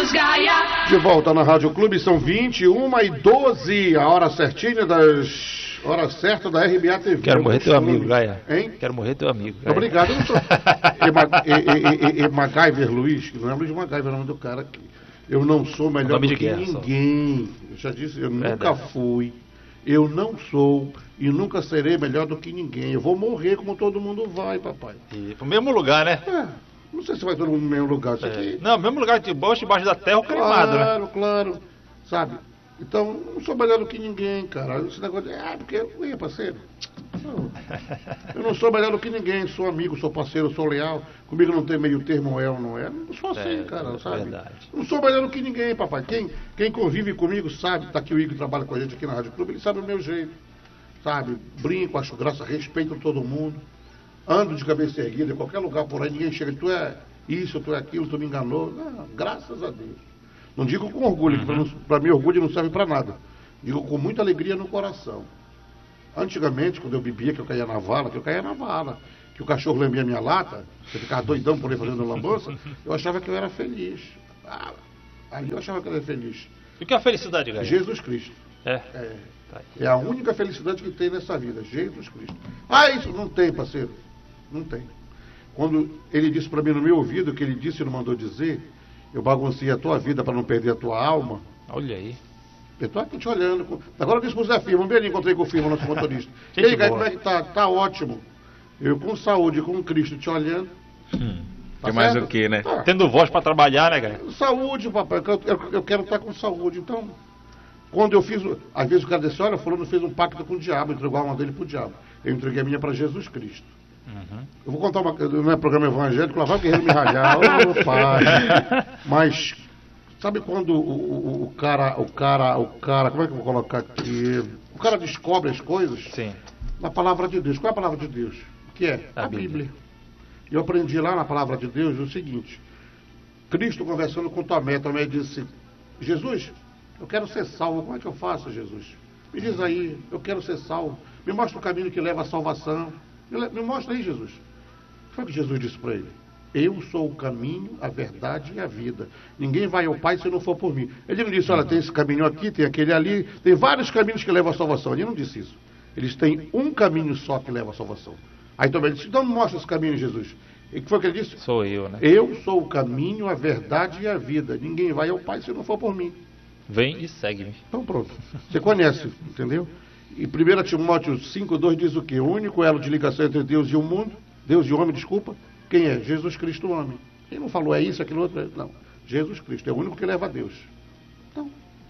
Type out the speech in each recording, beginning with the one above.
Vamos, Gaia! De volta na Rádio Clube, são 21h12, a hora certinha das... hora certa da RBA TV. Quero morrer teu amigo, Gaia. Hein? Quero morrer teu amigo, Gaia. Obrigado, eu não sou... MacGyver Luiz, que não é Luiz MacGyver, é o nome do cara aqui. Eu não sou melhor do que ninguém. Eu já disse, eu nunca fui. Eu não sou e nunca serei melhor do que ninguém. Eu vou morrer como todo mundo vai, papai. E pro mesmo lugar, né? Não sei se vai todo mundo no mesmo lugar. Isso aqui... Não, mesmo lugar, debaixo da terra, o cremado, né? Claro, claro. Sabe? Então, não sou melhor do que ninguém, cara. Esse negócio de... porque eu parceiro. Não. Eu não sou melhor do que ninguém. Sou amigo, sou parceiro, sou leal. Comigo não tem meio termo, é ou não é. Não sou assim, cara, sabe? Verdade. Não sou melhor do que ninguém, papai. Quem convive comigo sabe. Tá aqui o Igor que trabalha com a gente aqui na Rádio Clube. Ele sabe o meu jeito. Sabe? Brinco, acho graça, respeito todo mundo. Ando de cabeça erguida em qualquer lugar por aí. Ninguém chega. Tu é isso, tu é aquilo, tu me enganou. Não, graças a Deus. Não digo com orgulho, que para mim orgulho não serve para nada. Digo com muita alegria no coração. Antigamente, quando eu bebia, que eu caía na vala, que o cachorro lambia a minha lata, eu ficava doidão por aí fazendo lambança, eu achava que eu era feliz. Aí eu achava que eu era feliz. E o que é a felicidade, Gaia? Jesus Cristo. É a única felicidade que tem nessa vida, Jesus Cristo. Isso não tem, parceiro. Não tem. Quando ele disse para mim no meu ouvido, que ele disse e não mandou dizer, eu baguncei a tua vida para não perder a tua alma. Olha aí. Eu tô aqui te olhando. Agora eu disse pro Zé Firmo, um beijo, encontrei com o Firmo, nosso motorista. E aí, Gaia, como é que tá? Tá ótimo. Eu com saúde, com Cristo te olhando. Tá mais o que, né? Tá. Tendo voz para trabalhar, né, Gaia? Saúde, papai. Eu quero estar com saúde. Então, quando eu fiz... Às vezes o cara disse, olha, fulano fez um pacto com o diabo, entregou a alma dele pro diabo. Eu entreguei a minha para Jesus Cristo. Eu vou contar não é programa evangélico, lá vai o guerreiro me ralhar, ô pai. Mas, sabe quando o cara, como é que eu vou colocar aqui? O cara descobre as coisas? Sim. Na palavra de Deus. Qual é a palavra de Deus? O que é? A Bíblia. Eu aprendi lá na palavra de Deus o seguinte: Cristo conversando com Tomé disse, Jesus, eu quero ser salvo, como é que eu faço, Jesus? Me diz aí, eu quero ser salvo, me mostra o caminho que leva à salvação. Me mostra aí, Jesus. O que foi que Jesus disse para ele? Eu sou o caminho, a verdade e a vida. Ninguém vai ao Pai se não for por mim. Ele não disse, olha, tem esse caminho aqui, tem aquele ali, tem vários caminhos que levam à salvação. Ele não disse isso. Eles têm um caminho só que leva à salvação. Aí também ele disse, então me mostra esse caminho, Jesus. E o que foi que ele disse? Sou eu, né? Eu sou o caminho, a verdade e a vida. Ninguém vai ao Pai se não for por mim. Vem e segue-me. Então pronto. Você conhece, entendeu? E 1 Timóteo 5,2 diz o quê? O único elo de ligação entre Deus e o mundo, Deus e o homem, desculpa, quem é? Jesus Cristo, o homem. Quem não falou é isso, aquilo outro? Não. Jesus Cristo é o único que leva a Deus. Então,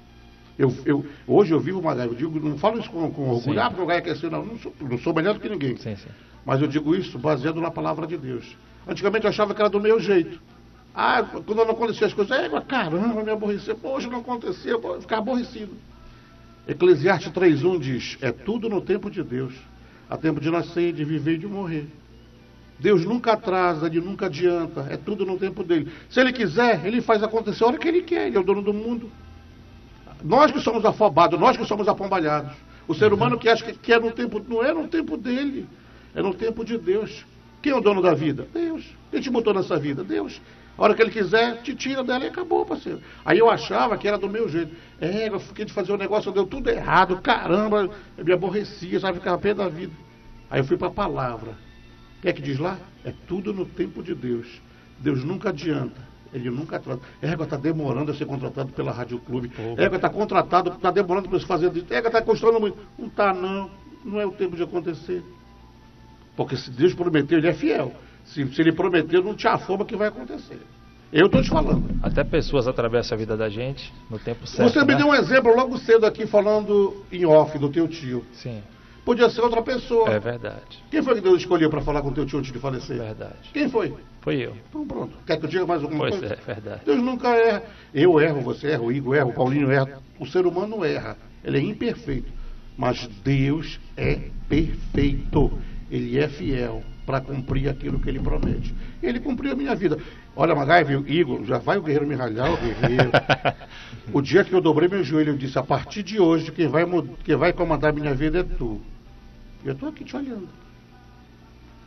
hoje eu vivo uma Gaia, eu digo, não falo isso com orgulho, porque o Gaia quer ser, não sou melhor do que ninguém. Sim. Mas eu digo isso baseado na palavra de Deus. Antigamente eu achava que era do meu jeito. Quando não acontecia as coisas, caramba, me aborrecia. Hoje não acontecia, eu ficava aborrecido. Eclesiastes 3:1 diz, é tudo no tempo de Deus. Há tempo de nascer, de viver e de morrer. Deus nunca atrasa, Ele nunca adianta, é tudo no tempo dele. Se Ele quiser, Ele faz acontecer a hora que Ele quer, Ele é o dono do mundo. Nós que somos afobados, nós que somos apombalhados. O ser humano que acha que é no tempo, não é no tempo dele, é no tempo de Deus. Quem é o dono da vida? Deus. Quem te botou nessa vida? Deus. A hora que Ele quiser, te tira dela e acabou, parceiro. Aí eu achava que era do meu jeito. Eu fiquei de fazer o negócio, deu tudo errado, caramba, eu me aborrecia, sabe, ficava pé da vida. Aí eu fui para a palavra. O que é que diz lá? É tudo no tempo de Deus. Deus nunca adianta, Ele nunca atrasa. Está demorando a ser contratado pela Rádio Clube. Está contratado, está demorando para se fazer. Está custando muito. Não está, não é o tempo de acontecer. Porque se Deus prometeu, Ele é fiel. Se Ele prometeu, não te afoma que vai acontecer. Eu estou te falando. Até pessoas atravessam a vida da gente no tempo certo. Você me deu um exemplo logo cedo aqui, falando em off do teu tio. Sim. Podia ser outra pessoa. É verdade. Quem foi que Deus escolheu para falar com teu tio antes de falecer? Verdade. Quem foi? Foi eu. Então pronto. Quer que eu diga mais alguma coisa? Pois é, verdade. Deus nunca erra. Eu erro, você erra, o Igor erra, o Paulinho erra. O ser humano erra. Ele é imperfeito. Mas Deus é perfeito. Ele é fiel para cumprir aquilo que Ele promete. Ele cumpriu a minha vida. Olha, MacGyver, Igor, já vai o guerreiro me ralhar, o guerreiro. O dia que eu dobrei meu joelho, eu disse, a partir de hoje, quem vai comandar a minha vida é tu. Eu estou aqui te olhando.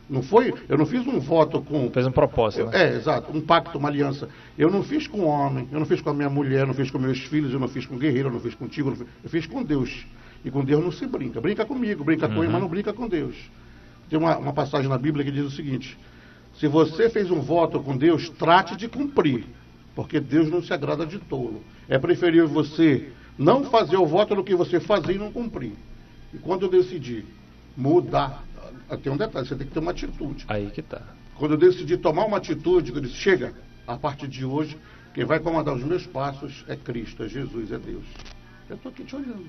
Eu não fiz um voto com... Fez um propósito, né? Exato, um pacto, uma aliança. Eu não fiz com o homem, eu não fiz com a minha mulher, eu não fiz com meus filhos, eu não fiz com o guerreiro, eu não fiz contigo, eu fiz com Deus. E com Deus não se brinca. Brinca comigo, brinca com ele, mas não brinca com Deus. Tem uma passagem na Bíblia que diz o seguinte: se você fez um voto com Deus, trate de cumprir, porque Deus não se agrada de tolo. É preferível você não fazer o voto do que você fazer e não cumprir. E quando eu decidi mudar, tem um detalhe, você tem que ter uma atitude. Aí que tá. Quando eu decidi tomar uma atitude, eu disse, chega, a partir de hoje, quem vai comandar os meus passos é Cristo, é Jesus, é Deus. Eu estou aqui te olhando.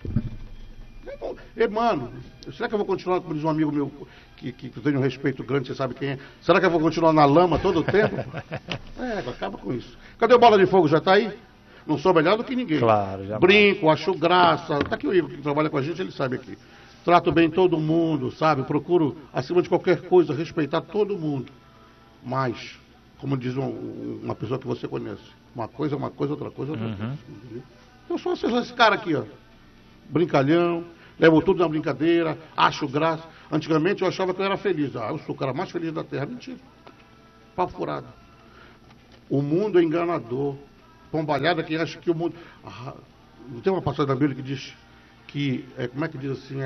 Mano, será que eu vou continuar, como diz um amigo meu, que eu tenho um respeito grande, você sabe quem é? Será que eu vou continuar na lama todo o tempo? Acaba com isso. Cadê o Bola de Fogo? Já está aí? Não sou melhor do que ninguém. Claro, já. Brinco, acho graça. Está aqui o Igor, que trabalha com a gente, ele sabe aqui. Trato bem todo mundo, sabe? Procuro, acima de qualquer coisa, respeitar todo mundo. Mas, como diz uma pessoa que você conhece, uma coisa, outra coisa, outra coisa. Eu sou esse cara aqui, ó. Brincalhão, levo tudo na brincadeira, acho graça. Antigamente eu achava que eu era feliz. Eu sou o cara mais feliz da Terra. Mentira. Papo furado. O mundo é enganador. Pombalhada quem acha que o mundo... Não tem uma passagem da Bíblia que diz que... como é que diz assim?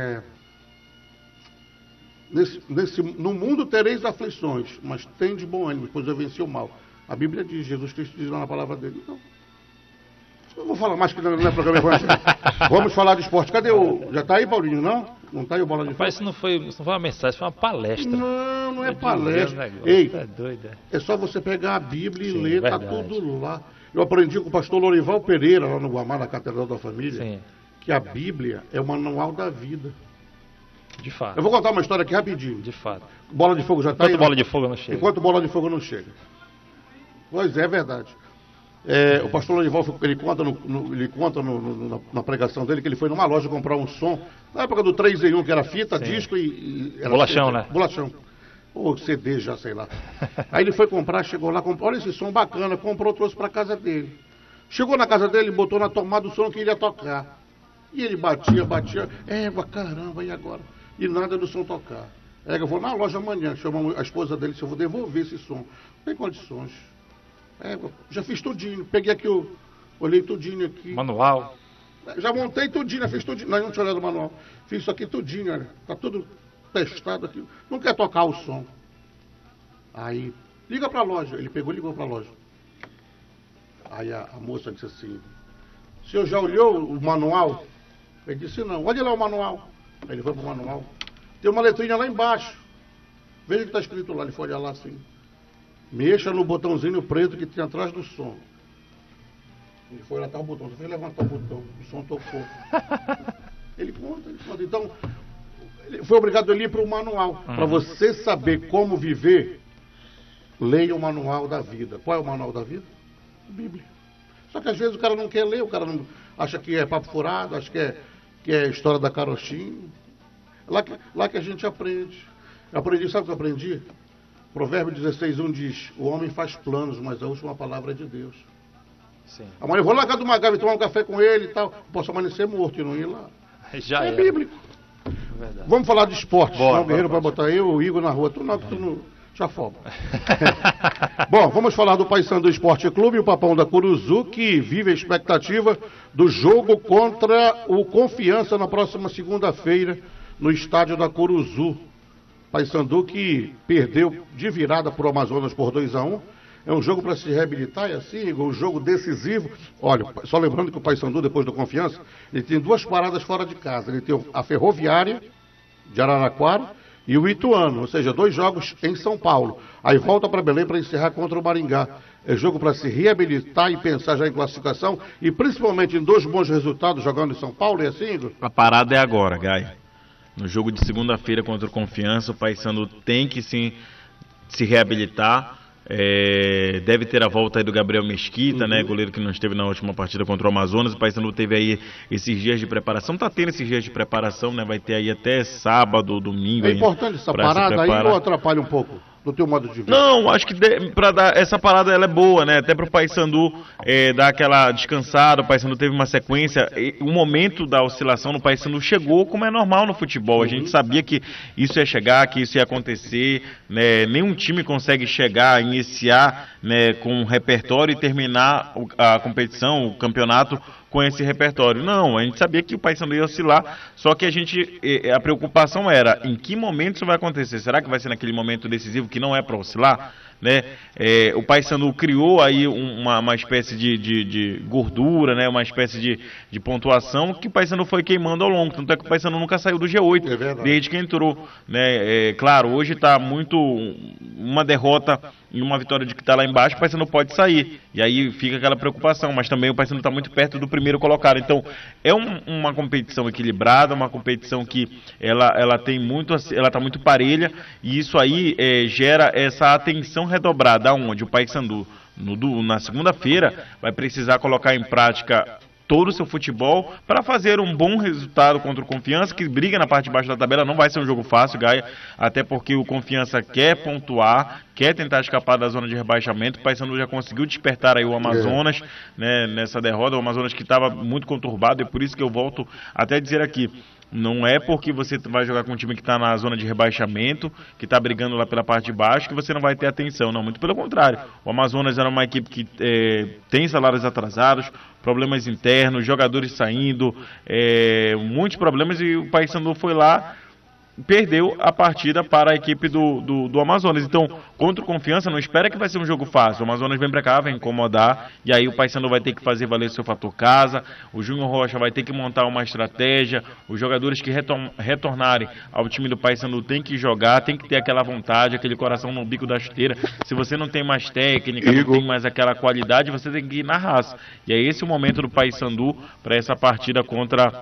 No mundo tereis aflições, mas tem de bom ânimo, pois eu venci o mal. A Bíblia diz, Jesus Cristo diz lá na palavra dele. Então, eu vou falar mais que não é programa evangelho. Vamos falar de esporte. Cadê o... Já está aí, Paulinho, não? Não está aí o Bola de Fogo? Mas isso não foi uma mensagem, foi uma palestra. Não é palestra. Ei, é só você pegar a Bíblia e ler, está tudo lá. Eu aprendi com o pastor Lorival Pereira, lá no Guamá, na Catedral da Família, que a Bíblia é o manual da vida. De fato. Eu vou contar uma história aqui rapidinho. De fato. Bola de Fogo já está aí? Enquanto Bola de Fogo não chega. Enquanto Bola de Fogo não chega. Pois é verdade. O pastor Lorival, ele conta na pregação dele que ele foi numa loja comprar um som, na época do 3 em 1, que era fita, disco e era bolachão, CD, né? Bolachão. Ou CD já, sei lá. Aí ele foi comprar, chegou lá, comprou, olha esse som bacana, comprou, trouxe para casa dele. Chegou na casa dele, botou na tomada o som que ele ia tocar. E ele batia, caramba, e agora? E nada do som tocar. Eu vou na loja amanhã, chamou a esposa dele, se eu vou devolver esse som. Não tem condições. Já fiz tudinho, peguei aqui, olhei tudinho aqui. Manual. Já montei tudinho, fiz tudinho. Não tinha olhado o manual. Fiz isso aqui tudinho, olha. Tá tudo testado aqui. Não quer tocar o som. Aí, liga pra loja. Ele pegou e ligou pra loja. Aí a moça disse assim, o senhor já olhou o manual? Ele disse, não. Olha lá o manual. Aí ele foi pro manual. Tem uma letrinha lá embaixo. Veja o que está escrito lá. Ele foi olhar lá assim. Mexa no botãozinho preto que tem atrás do som. Ele foi lá, tá o botão. Você fez levantar o botão. O som tocou. Ele conta. Então, ele foi obrigado a ir para o manual. Para você saber como viver, leia o manual da vida. Qual é o manual da vida? A Bíblia. Só que às vezes o cara não quer ler, o cara não, acha que é papo furado, acha que é história da carochinha. Lá que a gente aprende. Eu aprendi, sabe o que eu aprendi? Provérbio 16:1 diz, o homem faz planos, mas a última palavra é de Deus. Sim. Amanhã eu vou lá na casa do Magabe tomar um café com ele e tal. Posso amanhecer morto e não ir lá. Já é bíblico. Verdade. Vamos falar de esporte. Bora, o Guerreiro vai botar eu, o Igor na rua. Tu não já folga. Bom, vamos falar do Paysandu Esporte Clube, o Papão da Curuzu, que vive a expectativa do jogo contra o Confiança na próxima segunda-feira no estádio da Curuzu. Paysandu que perdeu de virada para o Amazonas por 2-1. É um jogo para se reabilitar, é assim, um jogo decisivo. Olha, só lembrando que o Paysandu, depois do Confiança, ele tem 2 paradas fora de casa. Ele tem a Ferroviária de Araraquara e o Ituano, ou seja, 2 jogos em São Paulo. Aí volta para Belém para encerrar contra o Maringá. É jogo para se reabilitar e pensar já em classificação e principalmente em 2 bons resultados jogando em São Paulo, é assim, Igor? A parada é agora, Gai. No jogo de segunda-feira contra o Confiança, o Paysandu tem que se reabilitar. Deve ter a volta aí do Gabriel Mesquita, né, goleiro que não esteve na última partida contra o Amazonas. O Paysandu teve aí esses dias de preparação, tá tendo esses dias de preparação, né, vai ter aí até sábado, domingo. É importante essa parada aí ou atrapalha um pouco? No teu modo de ver? Não, acho que para dar essa parada ela é boa, né? Até pro Paysandu dar aquela descansada. O Paysandu teve uma sequência. O momento da oscilação no Paysandu chegou, como é normal no futebol. A gente sabia que isso ia chegar, que isso ia acontecer. Né? Nenhum time consegue chegar, iniciar, né, com um repertório e terminar a competição, o campeonato, com esse repertório. Não, a gente sabia que o Paysandu ia oscilar, só que a preocupação era em que momento isso vai acontecer. Será que vai ser naquele momento decisivo que não é para oscilar? Né? O Paysandu criou aí uma espécie de gordura, né? Uma espécie de pontuação que o Paysandu foi queimando ao longo. Tanto é que o Paysandu nunca saiu do G8 desde que entrou. Né? Claro, hoje está muito uma derrota e uma vitória de que está lá embaixo, o Paysandu pode sair. E aí fica aquela preocupação, mas também o Paysandu está muito perto do primeiro colocado. Então é uma competição equilibrada, uma competição que ela tem muito, ela está muito parelha, e isso aí gera essa atenção redobrada, onde o Paysandu na segunda-feira vai precisar colocar em prática todo o seu futebol para fazer um bom resultado contra o Confiança, que briga na parte de baixo da tabela. Não vai ser um jogo fácil, Gaia, até porque o Confiança quer pontuar, quer tentar escapar da zona de rebaixamento. O Paysandu já conseguiu despertar aí o Amazonas, né, nessa derrota, o Amazonas que estava muito conturbado, e por isso que eu volto até a dizer aqui, não é porque você vai jogar com um time que está na zona de rebaixamento, que está brigando lá pela parte de baixo, que você não vai ter atenção. Não, muito pelo contrário. O Amazonas era uma equipe que tem salários atrasados, problemas internos, jogadores saindo, muitos problemas, e o Paysandu foi lá, perdeu a partida para a equipe do Amazonas. Então, contra o Confiança, não espera que vai ser um jogo fácil. O Amazonas vem para cá, vai incomodar, e aí o Paysandu vai ter que fazer valer seu fator casa, o Júnior Rocha vai ter que montar uma estratégia, os jogadores que retornarem ao time do Paysandu tem que jogar, tem que ter aquela vontade, aquele coração no bico da chuteira. Se você não tem mais técnica, não tem mais aquela qualidade, você tem que ir na raça. E é esse o momento do Paysandu para essa partida contra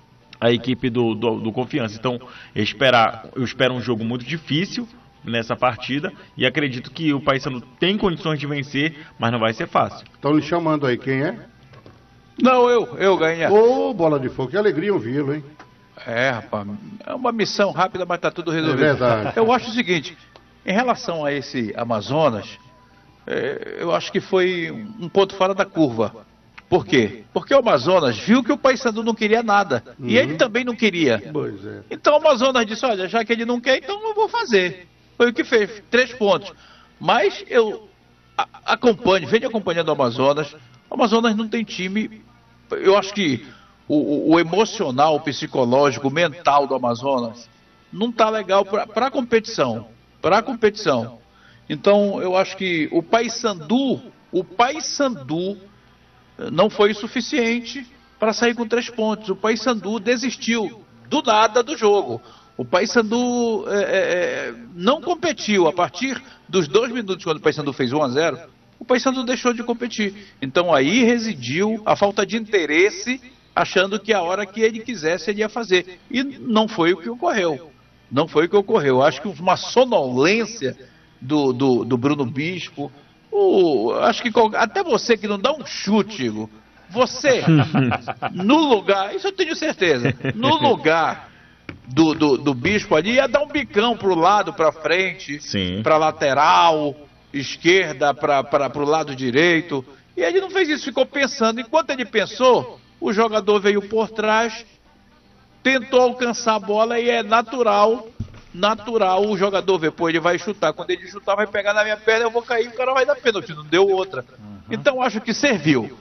a equipe do Confiança. Então, eu espero um jogo muito difícil nessa partida, e acredito que o Paysandu tem condições de vencer, mas não vai ser fácil. Estão lhe chamando aí, quem é? Não, eu ganhei. Ô, bola de fogo, que alegria ouvi-lo, hein? Rapaz, é uma missão rápida, mas tá tudo resolvido. É verdade. Eu acho o seguinte, em relação a esse Amazonas, eu acho que foi um ponto fora da curva. Por quê? Porque o Amazonas viu que o Paysandu não queria nada. E ele também não queria. Pois é. Então o Amazonas disse, olha, já que ele não quer, então eu vou fazer. Foi o que fez, 3 pontos. Mas eu venho acompanhando o Amazonas. O Amazonas não tem time. Eu acho que o emocional, o psicológico, o mental do Amazonas não está legal para a competição. Então eu acho que o Paysandu não foi suficiente para sair com 3 pontos. O Paysandu desistiu do nada do jogo. O Paysandu não competiu. A partir dos 2 minutos, quando o Paysandu fez 1-0, o Paysandu deixou de competir. Então aí residiu a falta de interesse, achando que a hora que ele quisesse ele ia fazer. E não foi o que ocorreu. Acho que uma sonolência do Bruno Bispo. Acho que até você que não dá um chute, Igor, você, no lugar, isso eu tenho certeza, no lugar do Bispo ali, ia dar um bicão pro lado, pra frente, pra lateral, esquerda, pro lado direito, e ele não fez isso, ficou pensando. Enquanto ele pensou, o jogador veio por trás, tentou alcançar a bola, e é natural o jogador ver, pô, ele vai chutar, quando ele chutar vai pegar na minha perna, eu vou cair, o cara vai dar pênalti, não deu outra. Então acho que serviu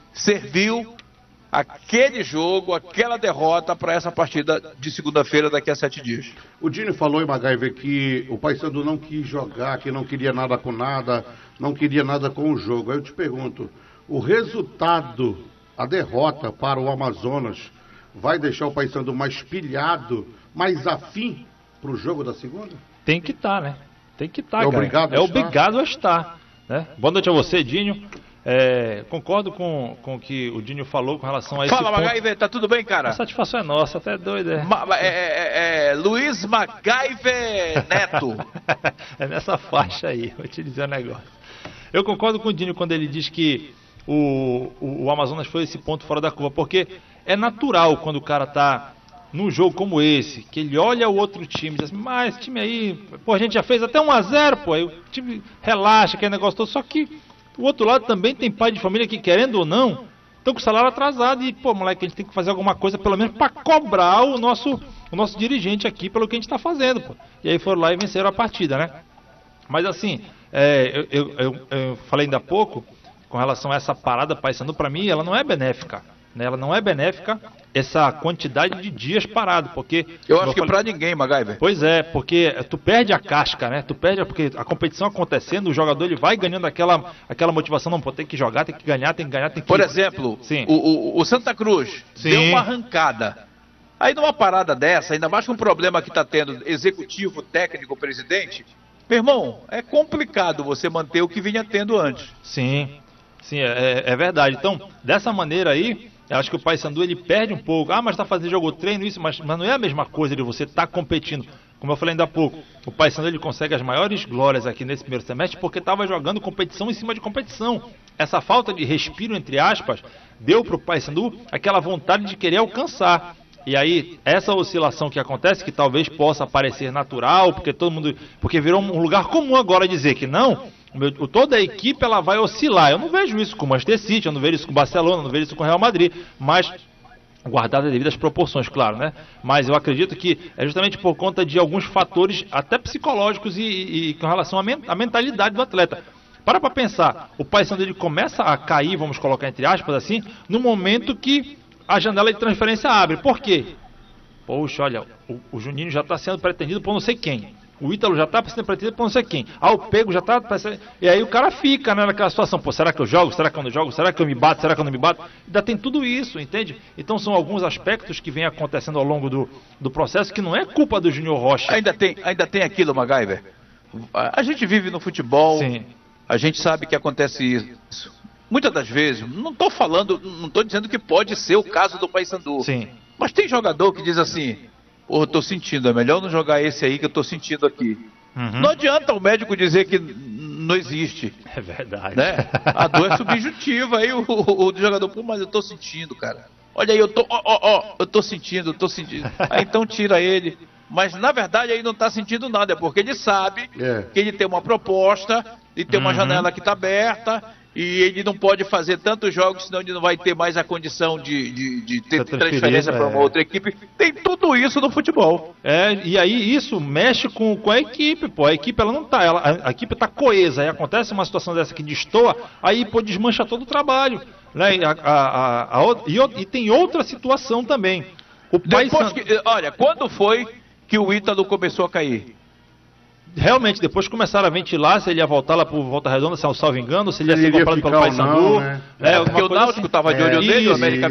aquele jogo, aquela derrota para essa partida de segunda-feira daqui a 7 dias. O Dini falou em MacGyver que o Paysandu não quis jogar, que não queria nada com nada, não queria nada com o jogo. Aí eu te pergunto, o resultado, a derrota para o Amazonas, vai deixar o Paysandu mais pilhado, mais afim para o jogo da segunda? Tem que estar, né? Tem que estar, cara. Obrigado a estar. Né? Boa noite a você, Dinho. Concordo com o que o Dinho falou com relação a esse ponto. Fala, MacGyver, tá tudo bem, cara? A satisfação é nossa, até doido, Luiz MacGyver Neto. É nessa faixa aí, vou te dizer um negócio. Eu concordo com o Dinho quando ele diz que o Amazonas foi esse ponto fora da curva, porque é natural quando o cara tá num jogo como esse, que ele olha o outro time e diz assim, mas esse time aí, pô, a gente já fez até 1-0, pô, aí o time relaxa, aquele negócio todo, só que o outro lado também tem pai de família que, querendo ou não, estão com o salário atrasado e, pô, moleque, a gente tem que fazer alguma coisa, pelo menos para cobrar o nosso dirigente aqui pelo que a gente está fazendo, pô. E aí foram lá e venceram a partida, né? Mas assim, eu falei ainda há pouco, com relação a essa parada Paysandu, para mim, ela não é benéfica. Né? Ela não é benéfica essa quantidade de dias parado, porque... Eu acho que para ninguém, MacGyver. Pois é, porque tu perde a casca, né? Tu perde, porque a competição acontecendo, o jogador ele vai ganhando aquela motivação, não, pô, tem que jogar, tem que ganhar, tem que ganhar, tem que... Por exemplo, o Santa Cruz deu uma arrancada. Aí numa parada dessa, ainda mais com um problema que está tendo executivo, técnico, presidente, meu irmão, é complicado você manter o que vinha tendo antes. Sim, é verdade. Então, dessa maneira aí, eu acho que o Paysandu ele perde um pouco. Mas está fazendo jogo treino, isso, mas não é a mesma coisa de você estar competindo. Como eu falei ainda há pouco, o Paysandu ele consegue as maiores glórias aqui nesse primeiro semestre porque estava jogando competição em cima de competição. Essa falta de respiro, entre aspas, deu para o Paysandu aquela vontade de querer alcançar. E aí, essa oscilação que acontece, que talvez possa parecer natural, porque virou um lugar comum agora dizer que não, toda a equipe ela vai oscilar. Eu não vejo isso com o Manchester City, eu não vejo isso com o Barcelona, eu não vejo isso com o Real Madrid, mas guardadas as devidas proporções, claro, né? Mas eu acredito que é justamente por conta de alguns fatores, até psicológicos e com relação à mentalidade do atleta. Para pensar, o Paysandu ele começa a cair, vamos colocar entre aspas assim, no momento que a janela de transferência abre. Por quê? Poxa, olha, o Juninho já está sendo pretendido por não sei quem. O Ítalo já está sendo pretendido por não sei quem. O Pego já está... E aí o cara fica, né, naquela situação. Pô, será que eu jogo? Será que eu não jogo? Será que eu me bato? Será que eu não me bato? Ainda tem tudo isso, entende? Então são alguns aspectos que vêm acontecendo ao longo do processo que não é culpa do Júnior Rocha. Ainda tem aquilo, MacGyver. A gente vive no futebol. Sim. A gente sabe que acontece isso. Muitas das vezes, não estou dizendo que pode ser o caso do Paysandu. Sim. Mas tem jogador que diz assim, eu estou sentindo, é melhor não jogar esse aí que eu estou sentindo aqui. Uhum. Não adianta o médico dizer que não existe. É verdade. Né? A dor é subjetiva, aí o jogador, pô, mas eu estou sentindo, cara. Olha aí, eu estou sentindo. Aí então tira ele. Mas na verdade aí não está sentindo nada, é porque ele sabe que ele tem uma proposta e tem uma janela que está aberta. E ele não pode fazer tantos jogos, senão ele não vai ter mais a condição de ter transferência para uma outra equipe. Tem tudo isso no futebol. E aí isso mexe com a equipe, pô. A equipe ela não tá, a equipe tá coesa. Aí acontece uma situação dessa que destoa, aí pô, desmancha todo o trabalho. Né? E tem outra situação também. Olha, quando foi que o Ítalo começou a cair? Realmente, depois começaram a ventilar se ele ia voltar lá por Volta Redonda, se eu salvo engano, se ele ia ser comprado pelo Paysandu. Porque o Náutico estava de olho nele, o América...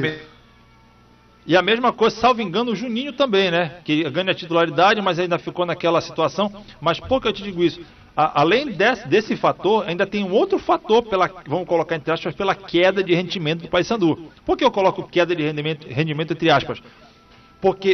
E a mesma coisa, salvo engano, o Juninho também, né? Que ganha a titularidade, mas ainda ficou naquela situação. Mas por que eu te digo isso? Além desse fator, ainda tem um outro fator, vamos colocar entre aspas, pela queda de rendimento do Paysandu. Por que eu coloco queda de rendimento entre aspas? Porque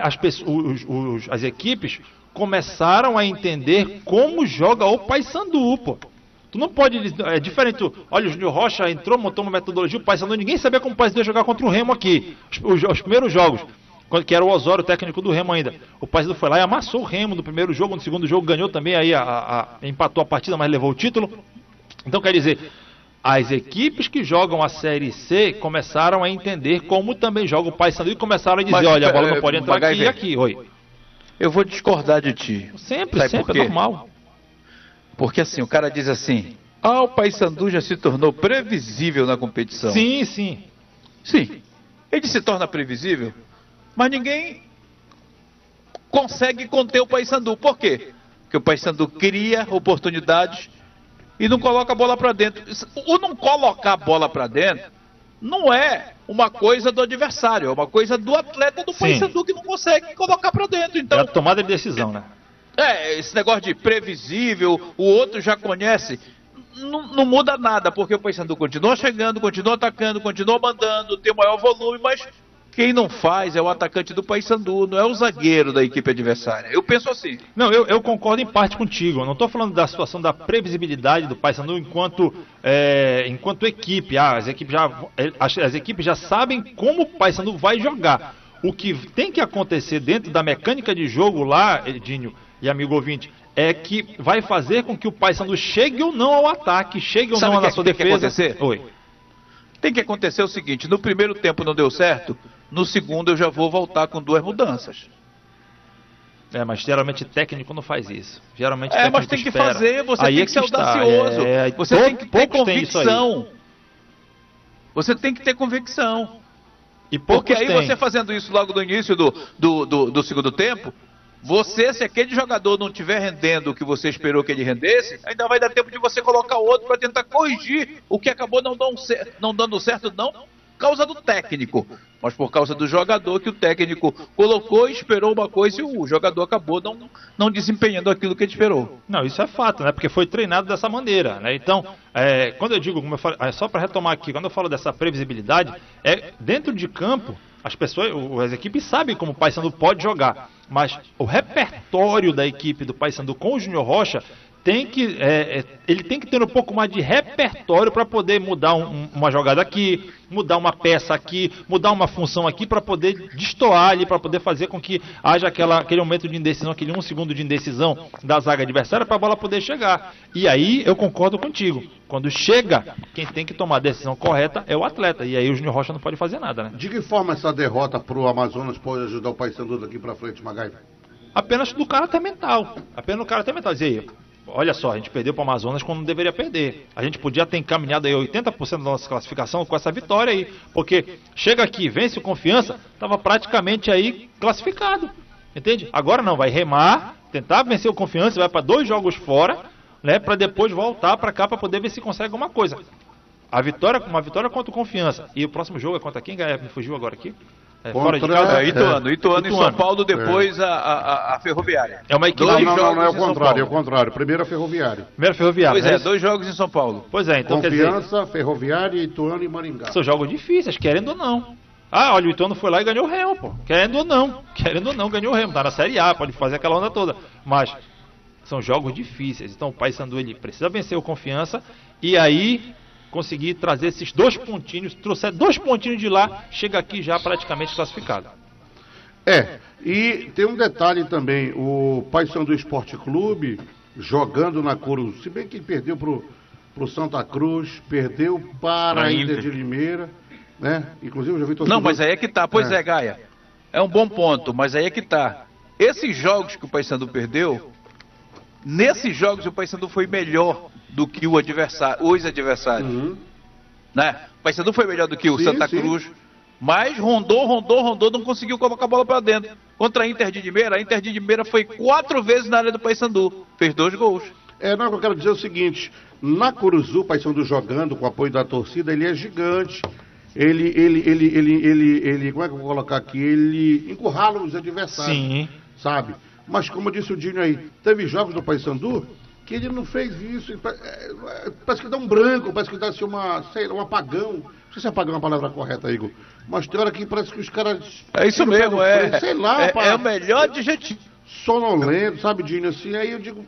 as equipes começaram a entender como joga o Paysandu, pô. Tu não pode... É diferente. Olha, o Júnior Rocha entrou, montou uma metodologia, o Paysandu, ninguém sabia como o Paysandu ia jogar contra o Remo aqui. Os primeiros jogos, que era o Osório, técnico do Remo ainda. O Paysandu foi lá e amassou o Remo no primeiro jogo, no segundo jogo ganhou também, aí empatou a partida, mas levou o título. Então, quer dizer, as equipes que jogam a Série C começaram a entender como também joga o Paysandu e começaram a dizer, olha, a bola não pode entrar aqui e aqui. Oi. Eu vou discordar de ti. Sempre, é normal. Porque assim, o cara diz assim, o Paysandu já se tornou previsível na competição. Sim. Ele se torna previsível, mas ninguém consegue conter o Paysandu. Por quê? Porque o Paysandu cria oportunidades e não coloca a bola para dentro. O não colocar a bola para dentro não é uma coisa do adversário, é uma coisa do atleta do Paysandu que não consegue colocar para dentro. Então, é a tomada de decisão, né? Esse negócio de previsível, o outro já conhece, não muda nada, porque o Paysandu continua chegando, continua atacando, continua mandando, tem o maior volume, mas quem não faz é o atacante do Paysandu, não é o zagueiro da equipe adversária. Eu penso assim. Não, eu concordo em parte contigo. Eu não estou falando da situação da previsibilidade do Paysandu enquanto equipe. As equipes já sabem como o Paysandu vai jogar. O que tem que acontecer dentro da mecânica de jogo lá, Edinho e amigo ouvinte, é que vai fazer com que o Paysandu chegue ou não ao ataque, chegue ou Sabe não que na sua defesa. acontecer? Oi. Tem que acontecer o seguinte, no primeiro tempo não deu certo, no segundo eu já vou voltar com 2 mudanças. Mas geralmente técnico não faz isso. Geralmente Mas tem que espera. fazer, você Aí tem é que ser está. audacioso, você tem que ter poucos têm isso aí. convicção. Você tem que ter convicção. E poucos Porque aí têm. você fazendo isso logo no início do segundo tempo, você, se aquele jogador não estiver rendendo o que você esperou que ele rendesse, ainda vai dar tempo de você colocar outro para tentar corrigir o que acabou não dando certo, não por causa do técnico, mas por causa do jogador que o técnico colocou e esperou uma coisa e o jogador acabou não desempenhando aquilo que ele esperou. Não, isso é fato, né? Porque foi treinado dessa maneira, né? Então, quando eu digo, como eu falo, só para retomar aqui, quando eu falo dessa previsibilidade, dentro de campo, as pessoas, as equipes sabem como o Paysandu pode jogar, mas o repertório da equipe do Paysandu com o Júnior Rocha ele tem que ter um pouco mais de repertório para poder mudar uma jogada aqui, mudar uma peça aqui, mudar uma função aqui para poder destoar ali, para poder fazer com que haja aquele momento de indecisão, aquele 1 segundo de indecisão da zaga adversária para a bola poder chegar. E aí eu concordo contigo. Quando chega, quem tem que tomar a decisão correta é o atleta. E aí o Júnior Rocha não pode fazer nada, né? De que forma essa derrota pro Amazonas pode ajudar o Paysandu daqui pra frente, Magai? Apenas do caráter mental. Apenas do caráter mental. Dizer, olha só, a gente perdeu para o Amazonas quando não deveria perder. A gente podia ter encaminhado aí 80% da nossa classificação com essa vitória aí. Porque chega aqui, vence o Confiança, estava praticamente aí classificado. Entende? Agora não, vai remar, tentar vencer o Confiança, vai para 2 jogos fora, né, para depois voltar para cá para poder ver se consegue alguma coisa. Uma vitória contra o Confiança. E o próximo jogo é contra quem? Me fugiu agora aqui. Fora de casa. Ituano em São Paulo, depois a Ferroviária. É uma equipe. Não, é o contrário. Primeiro a Ferroviária. Primeiro a Ferroviária. Pois 2 jogos em São Paulo. Pois é, então Confiança, quer dizer, Ferroviária, Ituano e Maringá. São jogos difíceis, querendo ou não. Olha, o Ituano foi lá e ganhou o Remo, pô. Querendo ou não, ganhou o Remo. Tá na Série A, pode fazer aquela onda toda. Mas são jogos difíceis. Então o Paysandu ele precisa vencer o Confiança e aí conseguir trazer esses 2 pontinhos, trouxer 2 pontinhos de lá, chega aqui já praticamente classificado. E tem um detalhe também, o Paysandu Esporte Clube jogando na Curuzu, se bem que ele perdeu pro Santa Cruz, perdeu para a Inter de Limeira, né? Inclusive eu já vi torcedor... Não, mas aí é que tá, Gaia, é um bom ponto, mas aí é que tá. Esses jogos que o Paysandu perdeu, nesses jogos o Paysandu foi melhor do que os adversários. Né? O Paysandu foi melhor do que o Santa Cruz, mas rondou, não conseguiu colocar a bola para dentro. Contra a Inter de Limeira foi 4 vezes na área do Paysandu, fez 2 gols. Eu quero dizer o seguinte, na Curuzu, o Paysandu jogando com o apoio da torcida, ele é gigante. Ele, como é que eu vou colocar aqui? Ele encurrala os adversários. Sim. Sabe? Mas como disse o Dinho aí, teve jogos do Paysandu que ele não fez isso, parece que dá um branco, parece que dá assim um apagão. Não sei se apagão é a palavra correta, Igor. Mas tem hora que parece que os caras... É isso mesmo, sei lá, é o melhor adjetivo. Sonolento, sabe, Dinho, assim, aí eu digo,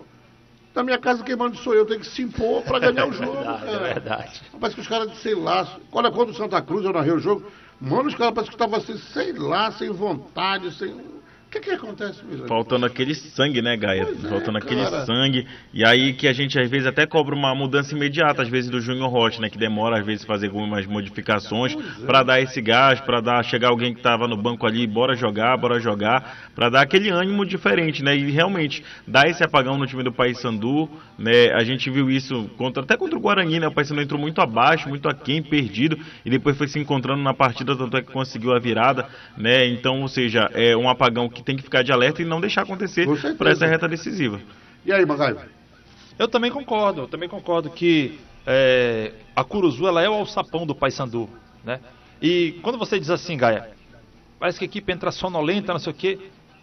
na minha casa queimando sou eu, tenho que se impor pra ganhar o jogo, cara. É verdade. Parece que os caras, sei lá, olha quando o Santa Cruz eu narrei o jogo, mano, os caras parece que estavam assim, sei lá, sem vontade, sem... O que acontece, Misa? Faltando aquele sangue, né, Gaia? Faltando aquele cara. sangue. E aí que a gente às vezes até cobra uma mudança imediata, às vezes do Júnior Rocha, né? Que demora às vezes fazer algumas modificações para dar esse gás, para chegar alguém que estava no banco ali, bora jogar, para dar aquele ânimo diferente, né? E realmente dar esse apagão no time do Paysandu, né? A gente viu isso até contra o Guarani, né? O Paysandu entrou muito abaixo, muito aquém, perdido, e depois foi se encontrando na partida, tanto é que conseguiu a virada, né? Então, ou seja, é um apagão que tem que ficar de alerta e não deixar acontecer para essa reta decisiva. E aí, Magai? Eu também concordo que a Curuzu ela é o alçapão do Paysandu, né? E quando você diz assim, Gaia, parece que a equipe entra sonolenta, não sei o quê,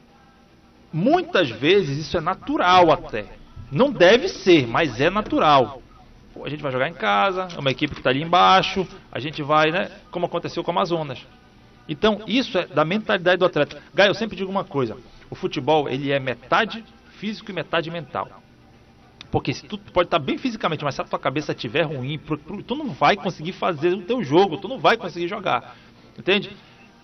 muitas vezes isso é natural até. Não deve ser, mas é natural. A gente vai jogar em casa, é uma equipe que está ali embaixo, a gente vai, né? Como aconteceu com o Amazonas. Então, isso é da mentalidade do atleta. Gaia, eu sempre digo uma coisa. O futebol, ele é metade físico e metade mental. Porque se tu pode estar bem fisicamente, mas se a tua cabeça estiver ruim, tu não vai conseguir fazer o teu jogo, tu não vai conseguir jogar. Entende?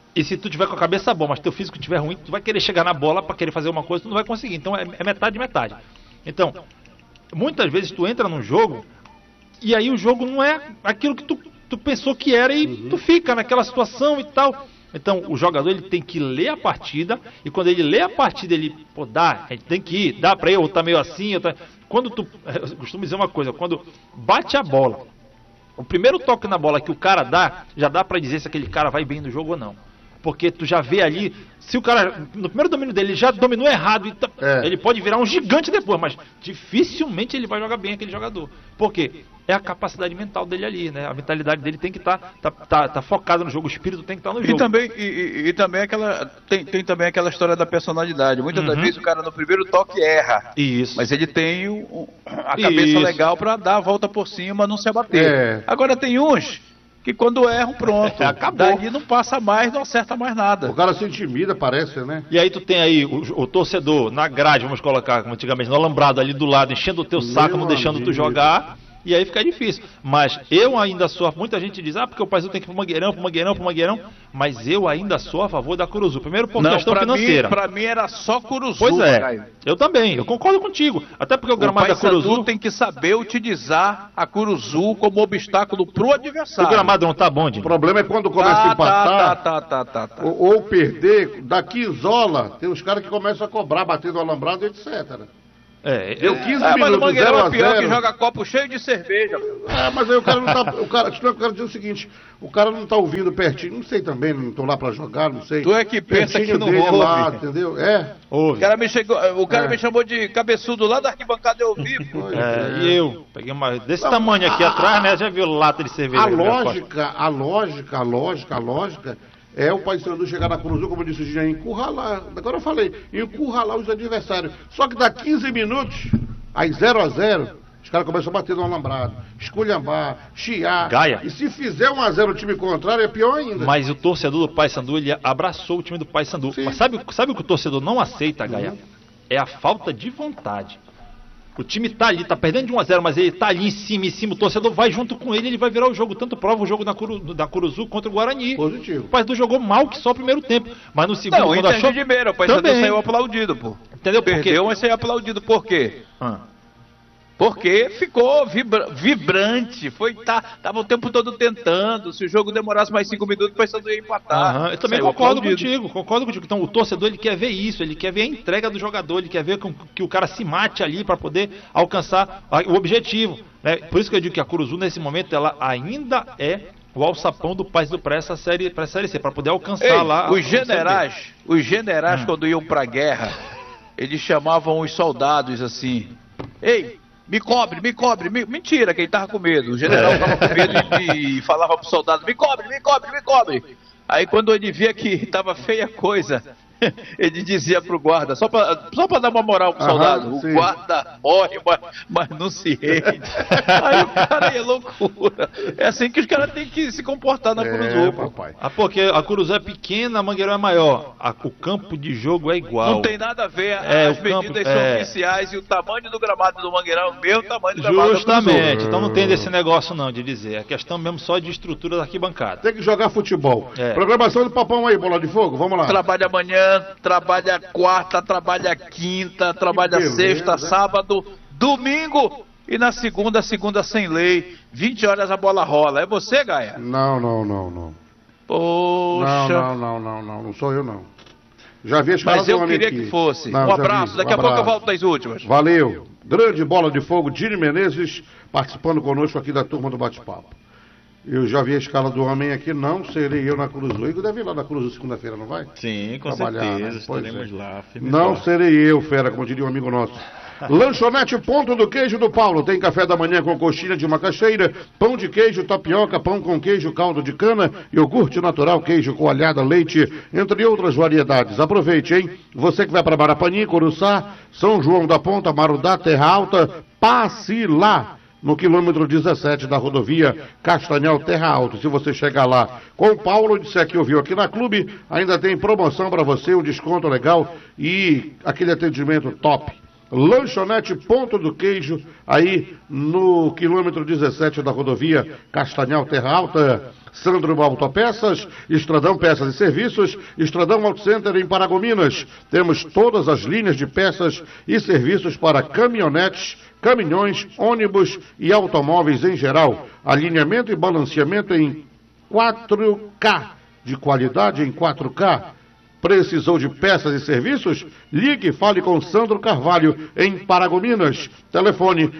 E se tu tiver com a cabeça boa, mas teu físico estiver ruim, tu vai querer chegar na bola para querer fazer uma coisa, tu não vai conseguir. Então é metade, metade. Então, muitas vezes tu entra num jogo e aí o jogo não é aquilo que tu pensou que era e tu fica naquela situação e tal. Então, o jogador ele tem que ler a partida e quando ele lê a partida, ele, a gente tem que ir, dá pra ir, ou tá meio assim, quando eu costumo dizer uma coisa, quando bate a bola, o primeiro toque na bola que o cara dá, já dá pra dizer se aquele cara vai bem no jogo ou não. Porque tu já vê ali, se o cara, no primeiro domínio dele, já dominou errado, ele pode virar um gigante depois, mas dificilmente ele vai jogar bem aquele jogador. Por quê? É a capacidade mental dele ali, né? A mentalidade dele tem que estar focada no jogo, o espírito tem que estar no jogo. E também tem também aquela história da personalidade. Muitas das vezes o cara no primeiro toque erra. Isso. Mas ele tem a cabeça legal para dar a volta por cima, não se abater. Agora tem uns que quando erram, pronto. Acabou. Daí não passa mais, não acerta mais nada. O cara se intimida, parece, né? E aí tu tem aí o torcedor na grade, vamos colocar como antigamente, no alambrado ali do lado, enchendo o teu saco, não deixando tu jogar. E aí fica difícil. Mas eu ainda sou. Muita gente diz, porque o Paysandu tem que ir pro Mangueirão. Mas eu ainda sou a favor da Curuzu. Primeiro por questão financeira. Pra mim era só Curuzu. Pois é. Eu também. Eu concordo contigo. Até porque o gramado da Curuzu tem que saber utilizar a Curuzu como obstáculo pro adversário. O gramado não tá bom, Dino. O problema é quando começa a empatar. Ou perder, daqui isola, tem os caras que começam a cobrar, batendo o alambrado, etc. Deu 15 minutos, mas o Mangueirão é pior que joga copo cheio de cerveja. Mas aí o cara não tá. O cara dizer o seguinte: o cara não tá ouvindo pertinho. Não sei também, não tô lá pra jogar, não sei. Tu é que pensa que não ouve. Lá, entendeu? Ouve. O cara me chamou de cabeçudo lá da arquibancada, eu ouvi. E eu peguei uma desse tamanho aqui atrás, né? Já viu lata de cerveja. A lógica. É o Paysandu chegar na Curuzu, como disse o Jean, encurralar. Agora eu falei, encurralar os adversários. Só que dá 15 minutos, aí 0-0, os caras começam a bater no alambrado, esculhambar, chiar. Gaia. E se fizer 1-0 o time contrário, é pior ainda. Mas o torcedor do Paysandu, ele abraçou o time do Paysandu. Mas sabe o que o torcedor não aceita, Gaia? É a falta de vontade. O time tá ali, tá perdendo de 1-0, mas ele tá ali em cima, o torcedor vai junto com ele vai virar o jogo. Tanto prova o jogo da Curuzu contra o Guarani. Positivo. O Paysandu jogou mal que só o primeiro tempo, mas no segundo... Não, Inter de Limeira, o Paysandu saiu aplaudido, pô. Entendeu? Perdeu, mas saiu aplaudido. Por quê? Porque ficou vibrante, tava o tempo todo tentando. Se o jogo demorasse mais 5 minutos, o Paysandu ia empatar. Eu também concordo contigo. Então o torcedor ele quer ver isso, ele quer ver a entrega do jogador, ele quer ver que o cara se mate ali para poder alcançar o objetivo. Né? Por isso que eu digo que a Curuzu nesse momento ela ainda é o alçapão do Paysandu para essa série C, para poder alcançar lá. Os generais quando iam pra guerra, eles chamavam os soldados assim: ei, me cobre. Mentira, quem tava com medo. O general tava com medo e falava pro soldado: me cobre. Aí quando ele via que tava feia a coisa, ele dizia pro guarda, só pra dar uma moral pro soldado: o guarda morre, mas não se rende. Aí o cara é loucura. É assim que os caras têm que se comportar na Curuzu, papai. Porque a Curuzu é pequena, a Mangueirão é maior. O campo de jogo é igual. Não tem nada a ver. As medidas são oficiais e o tamanho do gramado do Mangueirão é o mesmo tamanho do gramado do Curuzu. Justamente. Então não tem desse negócio não de dizer. É questão mesmo só de estrutura da arquibancada. Tem que jogar futebol. Programação do Papão aí, bola de fogo, vamos lá. Trabalha amanhã, trabalha quarta, trabalha quinta, trabalha sexta, sábado, domingo e na segunda sem lei. 20 horas a bola rola. É você, Gaia? Não. Poxa. Não sou eu não. Já vi a escala Mas eu do homem queria aqui. que fosse. Um abraço. Daqui a pouco eu volto das últimas. Valeu. Grande bola de fogo, Dini Menezes, participando conosco aqui da turma do bate-papo. Eu já vi a escala do homem aqui, não serei eu na Curuzu. Ele deve ir lá na Curuzu segunda-feira, não vai? Sim, com certeza, estaremos lá. Não serei eu, fera, como diria um amigo nosso. Lanchonete Ponto do Queijo do Paulo. Tem café da manhã com coxinha de macaxeira, pão de queijo, tapioca, pão com queijo, caldo de cana, iogurte natural, queijo coalhada, leite, entre outras variedades. Aproveite, hein? Você que vai para Marapanim, Coruçá, São João da Ponta, Marudá, Terra Alta, passe lá no quilômetro 17 da rodovia Castanhal Terra Alta. Se você chegar lá com o Paulo, disser que ouviu aqui na Clube, ainda tem promoção para você, um desconto legal e aquele atendimento top. Lanchonete Ponto do Queijo, aí no quilômetro 17 da rodovia Castanhal Terra Alta. Sandro Autopeças, Estradão Peças e Serviços, Estradão Auto Center em Paragominas. Temos todas as linhas de peças e serviços para caminhonetes, caminhões, ônibus e automóveis em geral. Alinhamento e balanceamento em 4K, de qualidade em 4K. Precisou de peças e serviços? Ligue e fale com Sandro Carvalho, em Paragominas. Telefone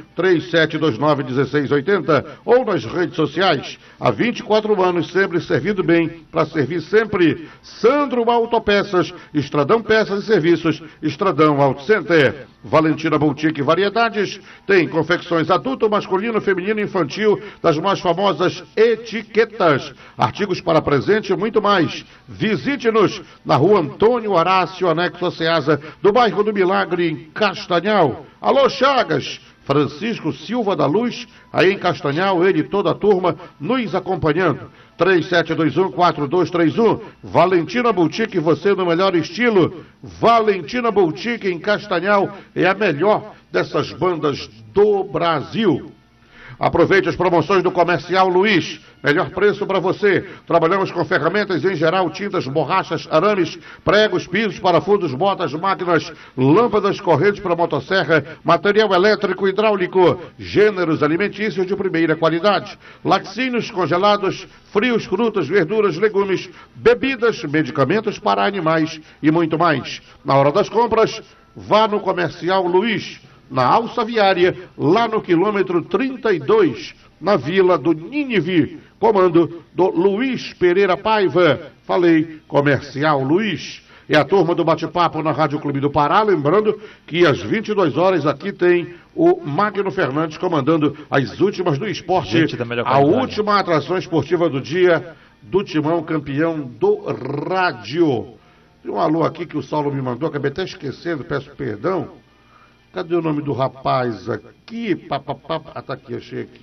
3729-1680 ou nas redes sociais. Há 24 anos, sempre servido bem, para servir sempre. Sandro Autopeças, Estradão Peças e Serviços, Estradão Auto Center. Valentina Boutique Variedades, tem confecções adulto, masculino, feminino e infantil, das mais famosas etiquetas, artigos para presente e muito mais. Visite-nos na rua Antônio Horácio, anexo a Ceasa, do bairro do Milagre, em Castanhal. Alô, Chagas! Francisco Silva da Luz, aí em Castanhal, ele e toda a turma nos acompanhando. 3721-4231, Valentina Boutique, você no melhor estilo. Valentina Boutique em Castanhal é a melhor dessas bandas do Brasil. Aproveite as promoções do Comercial Luiz. Melhor preço para você. Trabalhamos com ferramentas em geral, tintas, borrachas, arames, pregos, pisos, parafusos, botas, máquinas, lâmpadas, correntes para motosserra, material elétrico e hidráulico, gêneros alimentícios de primeira qualidade, laticínios, congelados, frios, frutas, verduras, legumes, bebidas, medicamentos para animais e muito mais. Na hora das compras, vá no Comercial Luiz, na Alça Viária, lá no quilômetro 32, na Vila do Ninivi. Comando do Luiz Pereira Paiva. Falei, Comercial Luiz. É a turma do bate-papo na Rádio Clube do Pará. Lembrando que às 22 horas aqui tem o Magno Fernandes comandando as últimas do esporte. A última atração esportiva do dia do Timão, campeão do rádio. Tem um alô aqui que o Saulo me mandou, acabei até esquecendo, peço perdão. Cadê o nome do rapaz aqui? Ah, tá aqui, achei aqui.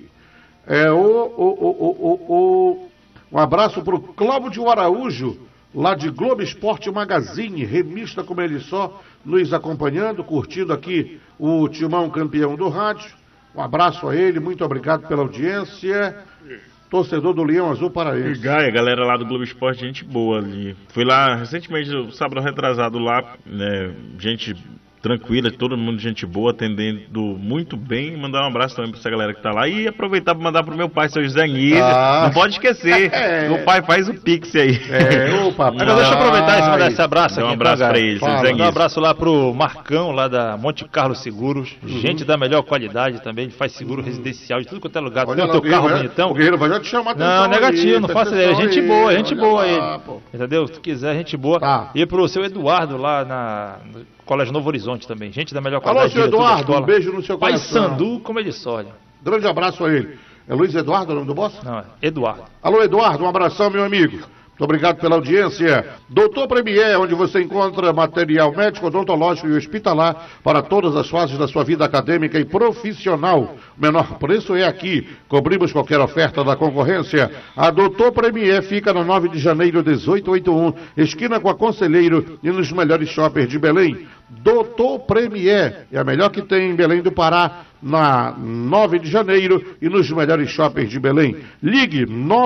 Um abraço para o Cláudio Araújo, lá de Globo Esporte Magazine, remista como ele só, nos acompanhando, curtindo aqui o Timão campeão do rádio. Um abraço a ele, muito obrigado pela audiência. Torcedor do Leão Azul Paraense. A galera lá do Globo Esporte, gente boa ali. Fui lá recentemente, sábado retrasado lá, né, gente tranquila, todo mundo gente boa, atendendo muito bem. Mandar um abraço também pra essa galera que tá lá. E aproveitar pra mandar pro meu pai, seu José Nise. Não pode esquecer. Meu pai faz o Pix aí. Opa, mas deixa eu aproveitar e mandar esse abraço aqui. Um abraço pra ele, seu José Nise. Um abraço lá pro Marcão, lá da Monte Carlo Seguros. Gente da melhor qualidade também, faz seguro residencial de tudo quanto é lugar. Tem o teu carro bonitão. O Guerreiro vai já te chamar atenção. Não, negativo, aí, não faça ideia. Gente boa ele. Entendeu? Se tu quiser, gente boa. Tá. E pro seu Eduardo lá no Colégio Novo Horizonte também. Gente da melhor qualidade. Alô, seu Eduardo, um beijo no seu coração. Paysandu, como ele só, olha. Grande abraço a ele. É Luiz Eduardo o nome do boss? Não, é Eduardo. Alô, Eduardo, um abração, meu amigo. Muito obrigado pela audiência. Doutor Premier, onde você encontra material médico, odontológico e hospitalar para todas as fases da sua vida acadêmica e profissional. O menor preço é aqui. Cobrimos qualquer oferta da concorrência. A Doutor Premier fica na 9 de janeiro, 1881, esquina com a Conselheiro e nos melhores shoppers de Belém. Doutor Premier é a melhor que tem em Belém do Pará, na 9 de janeiro e nos melhores shoppings de Belém. Ligue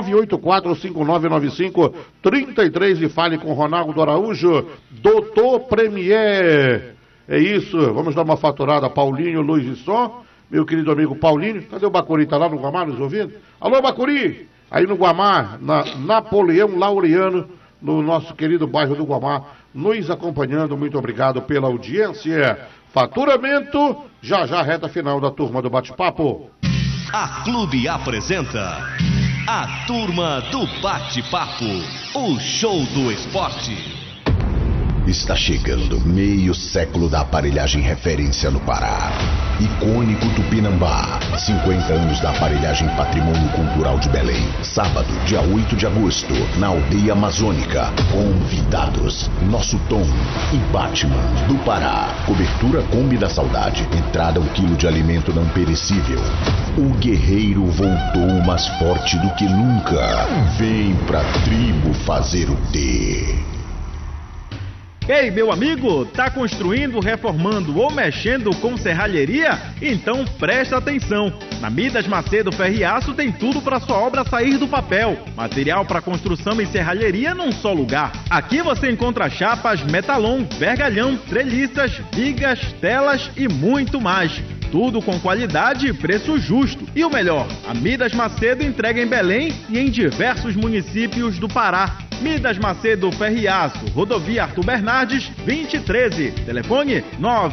984-5995-33 e fale com Ronaldo Araújo. Doutor Premier. É isso, vamos dar uma faturada. Paulinho, Luz e Som, meu querido amigo Paulinho. Cadê o Bacuri? Tá lá no Guamá nos ouvindo? Alô, Bacuri! Aí no Guamá, na Napoleão Laureano, no nosso querido bairro do Guamá, nos acompanhando. Muito obrigado pela audiência. Faturamento, já reta final da turma do bate-papo. A Clube apresenta a turma do bate-papo, o show do esporte. Está chegando meio século da aparelhagem referência no Pará. Icônico Tupinambá, 50 anos da aparelhagem Patrimônio Cultural de Belém. Sábado, dia 8 de agosto, na Aldeia Amazônica. Convidados, Nosso Tom e Batman do Pará. Cobertura Kombi da Saudade. Entrada 1 quilo de alimento não perecível. O guerreiro voltou mais forte do que nunca. Vem pra tribo fazer o T. Ei, meu amigo, tá construindo, reformando ou mexendo com serralheria? Então presta atenção. Na Midas Macedo Ferro e Aço tem tudo para sua obra sair do papel. Material para construção e serralheria num só lugar. Aqui você encontra chapas, metalon, vergalhão, treliças, vigas, telas e muito mais. Tudo com qualidade e preço justo. E o melhor, a Midas Macedo entrega em Belém e em diversos municípios do Pará. Midas Macedo Ferro e Aço, Rodovia Arthur Bernardes, 2013. Telefone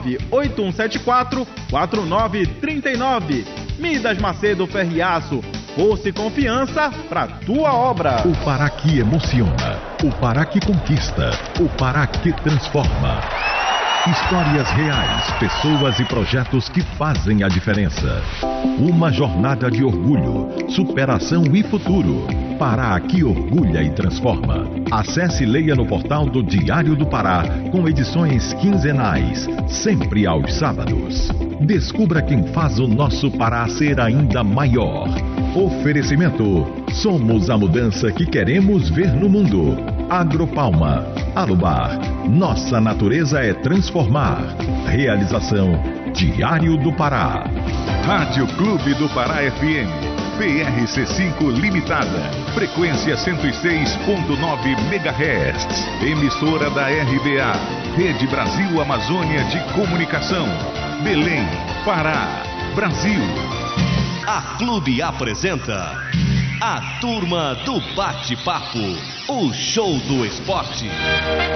98174-4939. Midas Macedo Ferro e Aço, força e confiança para tua obra. O Pará que emociona, o Pará que conquista, o Pará que transforma. Histórias reais, pessoas e projetos que fazem a diferença. Uma jornada de orgulho, superação e futuro. Pará que orgulha e transforma. Acesse e leia no portal do Diário do Pará, com edições quinzenais, sempre aos sábados. Descubra quem faz o nosso Pará ser ainda maior. Oferecimento: somos a mudança que queremos ver no mundo. Agropalma, Alubar, nossa natureza é transformar. Realização: Diário do Pará. Rádio Clube do Pará FM, PRC5 Limitada, frequência 106.9 MHz, emissora da RBA, Rede Brasil Amazônia de Comunicação, Belém, Pará, Brasil. A Clube apresenta a Turma do Bate-Papo, o show do esporte.